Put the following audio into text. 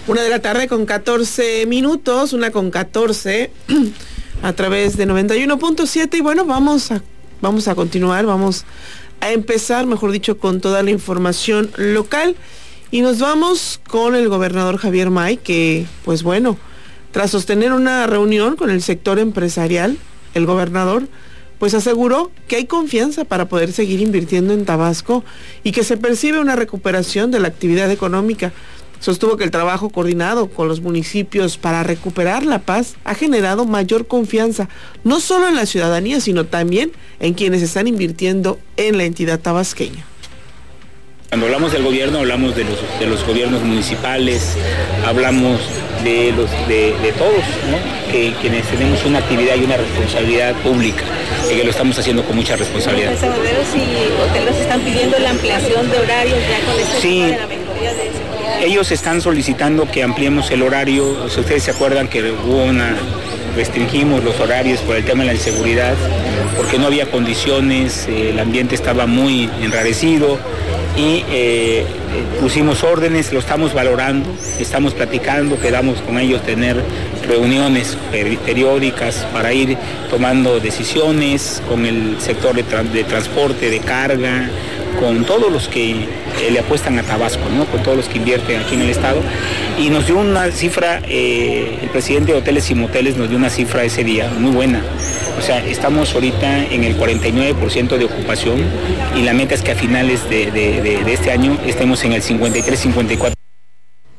1:14 p.m, 1:14 a través de 91.7 y bueno, vamos a continuar, vamos a empezar, mejor dicho, con toda la información local y nos vamos con el gobernador Javier May, que pues bueno, tras sostener una reunión con el sector empresarial, el gobernador pues aseguró que hay confianza para poder seguir invirtiendo en Tabasco y que se percibe una recuperación de la actividad económica. Sostuvo que el trabajo coordinado con los municipios para recuperar la paz ha generado mayor confianza, no solo en la ciudadanía, sino también en quienes están invirtiendo en la entidad tabasqueña. Cuando hablamos del gobierno, hablamos de los gobiernos municipales, hablamos de todos, ¿no? Quienes tenemos una actividad y una responsabilidad pública, y que lo estamos haciendo con mucha responsabilidad. ¿Los asaderos y hoteleros están pidiendo la ampliación de horarios ya con este tema de la mejoría de seguridad? Ellos están solicitando que ampliemos el horario. Si ustedes se acuerdan que restringimos los horarios por el tema de la inseguridad, porque no había condiciones, el ambiente estaba muy enrarecido y pusimos órdenes, lo estamos valorando, estamos platicando, quedamos con ellos tener reuniones periódicas para ir tomando decisiones con el sector de transporte, de carga, con todos los que le apuestan a Tabasco, ¿no? Con todos los que invierten aquí en el estado, y nos dio una cifra, el presidente de Hoteles y Moteles nos dio una cifra ese día muy buena. O sea, estamos ahorita en el 49% de ocupación y la meta es que a finales de este año estemos en el 53-54%.